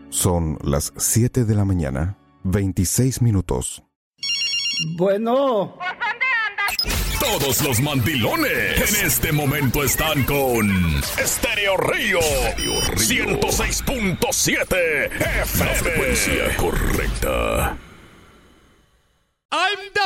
Son las 7 de la mañana, 26 minutos. Bueno. Todos los mandilones en este momento están con Estéreo Río 106.7 FM. La frecuencia correcta. I'm the